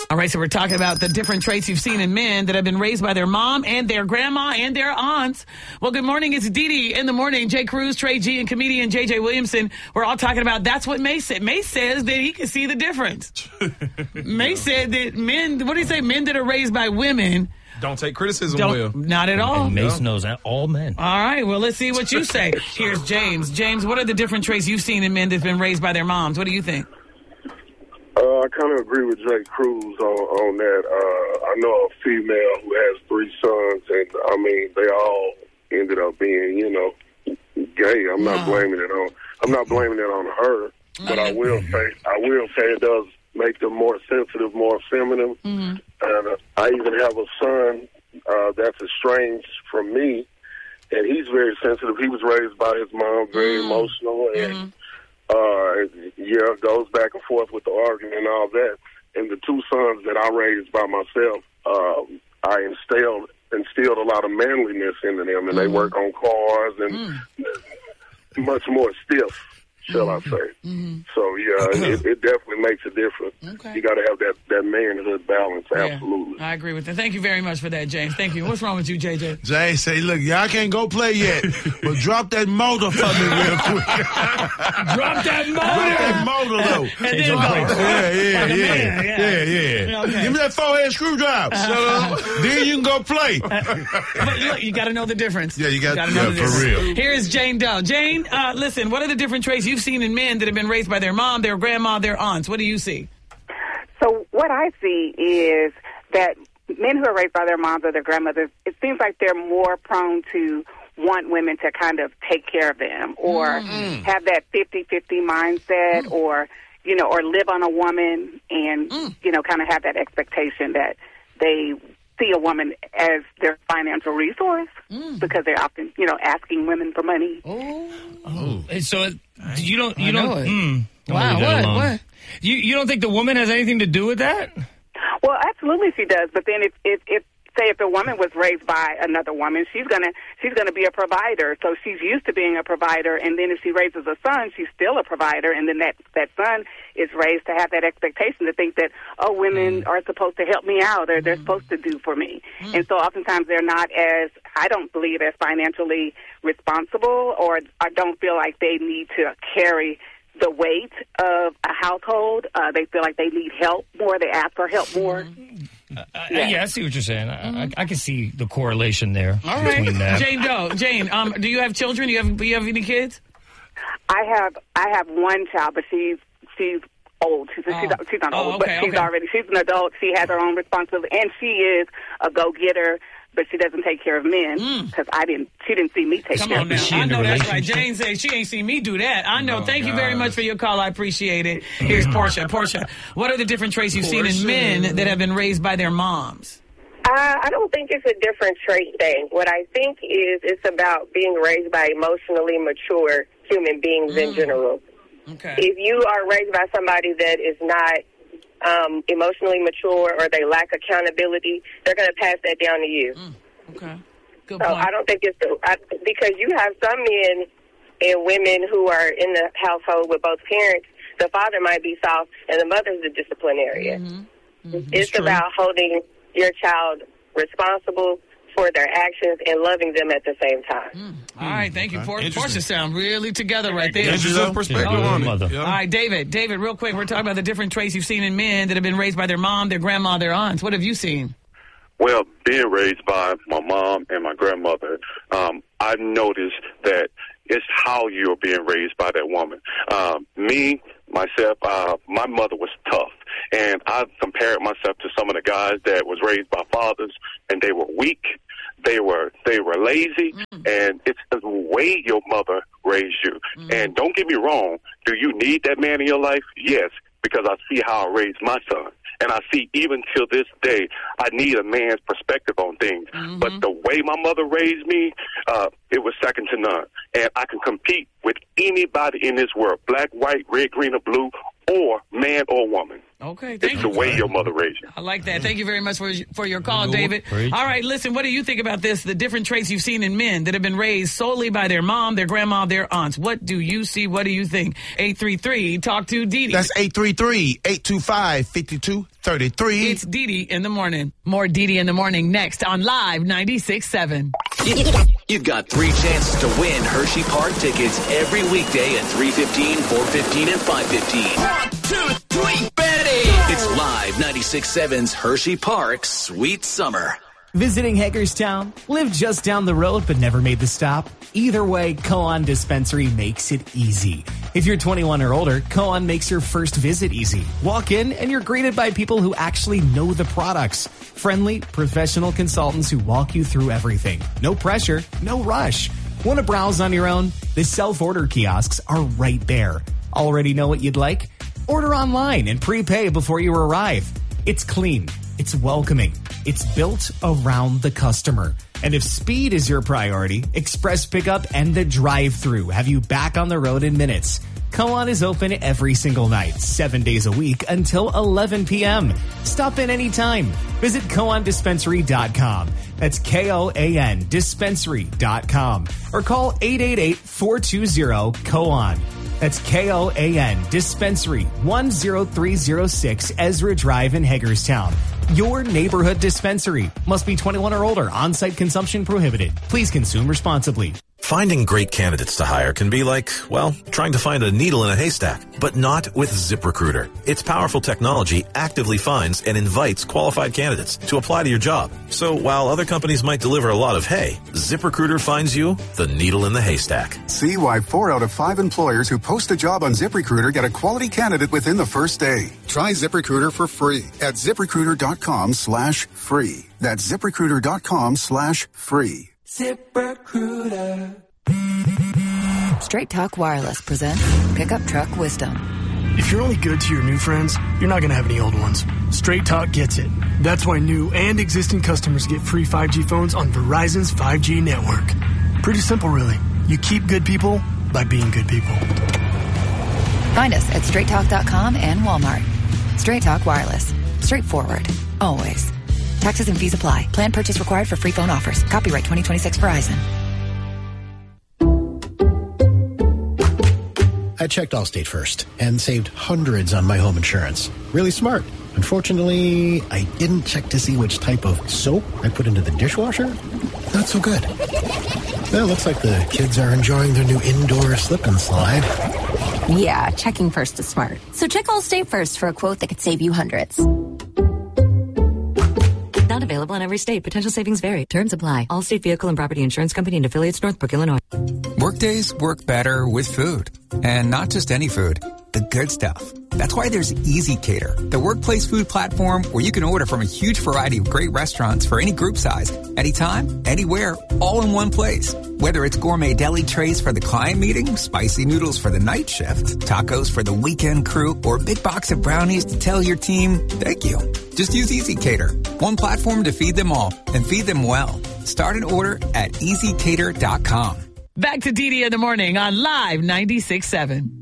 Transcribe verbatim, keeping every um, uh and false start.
All right, so we're talking about the different traits you've seen in men that have been raised by their mom and their grandma and their aunts. Well, good morning. It's Dee Dee in the morning. Jay Cruz, Trey G, and comedian J J Williamson. We're all talking about that's what Mace said. Mace says that he can see the difference. Mace said that men, what do you say, men that are raised by women don't take criticism don't, well. Not at all. And Mace knows that all men. All right, well, let's see what you say. Here's James. James, what are the different traits you've seen in men that's been raised by their moms? What do you think? Uh, I kind of agree with Jay Cruz on, on that. Uh, I know a female who has three sons, and, I mean, they all ended up being, you know, gay. I'm not no. blaming it on I'm not blaming it on her, but I will say I will say it does make them more sensitive, more feminine. Mm-hmm. And uh, I even have a son uh, that's estranged from me, and he's very sensitive. He was raised by his mom, very mm-hmm. emotional, and mm-hmm. uh, yeah, goes back and forth with the argument and all that. And the two sons that I raised by myself, uh, I instilled instilled a lot of manliness into them, and mm-hmm. they work on cars and mm-hmm. much more stiff, shall mm-hmm. I say. Mm-hmm. So, yeah, it, it definitely makes a difference. Okay. You got to have that, that manhood balance, absolutely. Yeah, I agree with that. Thank you very much for that, James. Thank you. What's wrong with you, J J? Jay say, look, y'all can't go play yet, but drop that motor for me real quick. Drop that motor. Drop that motor, though. And then go. Yeah, yeah, Like a yeah. man, Yeah, yeah. yeah. Yeah, okay. Give me that four-head screwdriver. Shut up. Then you can go play. But look, you got to know the difference. Yeah, you got to yeah, know the for difference. real. Here's Jane Doe. Jane, uh, listen, what are the different traits you've seen in men that have been raised by their mom, their grandma, their aunts? What do you see? So what I see is that men who are raised by their moms or their grandmothers, it seems like they're more prone to want women to kind of take care of them or mm. have that fifty-fifty mindset mm. or, you know, or live on a woman and, mm. you know, kind of have that expectation that they see a woman as their financial resource mm. because they're often, you know, asking women for money. Oh. Oh. And so you don't, you I don't, know it. mm, don't Wow, leave that what, alone. what? You, you don't think the woman has anything to do with that? Well, absolutely she does. But then if, if, if say if a woman was raised by another woman, she's gonna she's gonna be a provider. So she's used to being a provider, and then if she raises a son, she's still a provider, and then that that son is raised to have that expectation to think that, oh, women mm. are supposed to help me out or they're mm. supposed to do for me. Mm. And so oftentimes they're not as, I don't believe, as financially responsible, or I don't feel like they need to carry the weight of a household. Uh, they feel like they need help more. They ask for help more. Uh, yeah. yeah, I see what you're saying. I, I, I can see the correlation there. All between right, that. Jane Doe. Jane, um, do you have children? Do you have do you have any kids? I have I have one child, but she's she's old. She's Oh. she's, she's not Oh, old, okay, but she's okay. already she's an adult. She has her own responsibility, and she is a go getter. But she doesn't take care of men because I didn't. She didn't see me take Come care on of now. men. Is she I in a know that's right. relationship? Jane says she ain't seen me do that. I know. Oh, Thank you very God. much for your call. I appreciate it. Here's Portia. Portia, what are the different traits you've seen in Portia. men that have been raised by their moms? Uh, I don't think it's a different trait thing. What I think is it's about being raised by emotionally mature human beings Mm. in general. Okay. If you are raised by somebody that is not um, emotionally mature or they lack accountability, they're going to pass that down to you. Mm. Okay. Good So point. I don't think it's the, I, because you have some men and women who are in the household with both parents. The father might be soft and the mother's the disciplinarian. Mm-hmm. Mm-hmm. It's about holding your child responsible for their actions and loving them at the same time. Mm. All right, thank you. Okay. Portia, Interesting. Portia sound really together right there. Interesting perspective Yeah, on mother. it. Yeah. All right, David. David, real quick, we're talking about the different traits you've seen in men that have been raised by their mom, their grandma, their aunts. What have you seen? Well, being raised by my mom and my grandmother, um, I've noticed that it's how you're being raised by that woman. Um, me, myself, uh, my mother was tough, and I've compared myself to some of the guys that was raised by fathers, and they were weak, they were they were lazy, mm. and it's the way your mother raised you. Mm. And don't get me wrong, do you need that man in your life? Yes, because I see how I raised my son. And I see even till this day, I need a man's perspective on things. Mm-hmm. But the way my mother raised me, uh, it was second to none. And I can compete with anybody in this world, black, white, red, green, or blue, or man or woman. Okay, thank It's you. the way your mother raised you. I like that. Thank you very much for for your call, Lord, David. preach. All right, listen, what do you think about this? The different traits you've seen in men that have been raised solely by their mom, their grandma, their aunts. What do you see? What do you think? eight three three, talk to Dee Dee. That's eight three three, eight two five, five two three three. It's Dee Dee in the morning. More Dee Dee in the morning next on Live ninety-six point seven. You've got three chances to win Hershey Park tickets every weekday at three fifteen, four fifteen, and five fifteen. One, two, three, Betty! It's Live ninety-six point seven's Hershey Park Sweet Summer. Visiting Hagerstown? Lived just down the road but never made the stop? Either way, Koan Dispensary makes it easy. If you're twenty-one or older, Koan makes your first visit easy. Walk in and you're greeted by people who actually know the products. Friendly, professional consultants who walk you through everything. No pressure, no rush. Want to browse on your own? The self-order kiosks are right there. Already know what you'd like? Order online and prepay before you arrive. It's clean. It's welcoming. It's built around the customer. And if speed is your priority, express pickup and the drive-thru have you back on the road in minutes. Koan is open every single night, seven days a week until eleven p.m. Stop in anytime. Visit koan dispensary dot com. That's K O A N dispensary dot com. Or call eight eight eight, four two zero, Koan. That's K O A N Dispensary, one oh three oh six Ezra Drive in Hagerstown. Your neighborhood dispensary. Must be twenty-one or older. On-site consumption prohibited. Please consume responsibly. Finding great candidates to hire can be like, well, trying to find a needle in a haystack, but not with ZipRecruiter. Its powerful technology actively finds and invites qualified candidates to apply to your job. So while other companies might deliver a lot of hay, ZipRecruiter finds you the needle in the haystack. See why four out of five employers who post a job on ZipRecruiter get a quality candidate within the first day. Try ZipRecruiter for free at ZipRecruiter.com slash free. That's ZipRecruiter.com slash free. ZipRecruiter. Straight Talk Wireless presents Pickup Truck Wisdom. If you're only good to your new friends, you're not going to have any old ones. Straight Talk gets it. That's why new and existing customers get free five G phones on Verizon's five G network. Pretty simple, really. You keep good people by being good people. Find us at straight talk dot com and Walmart. Straight Talk Wireless. Straightforward. Always. Taxes and fees apply. Plan purchase required for free phone offers. Copyright twenty twenty-six Verizon. I checked Allstate first and saved hundreds on my home insurance. Really smart. Unfortunately, I didn't check to see which type of soap I put into the dishwasher. Not so good. Well, looks like the kids are enjoying their new indoor slip and slide. Yeah, checking first is smart. So check Allstate first for a quote that could save you hundreds. Not available in every state. Potential savings vary. Terms apply. Allstate Vehicle and Property Insurance Company and affiliates, Northbrook, Illinois. Workdays work better with food. And not just any food. The good stuff. That's why there's Easy Cater, the workplace food platform where you can order from a huge variety of great restaurants for any group size, anytime, anywhere, all in one place. Whether it's gourmet deli trays for the client meeting, spicy noodles for the night shift, tacos for the weekend crew, or a big box of brownies to tell your team, thank you. Just use Easy Cater, one platform to feed them all, and feed them well. Start an order at easy cater dot com. Back to Dee Dee in the morning on Live ninety-six point seven.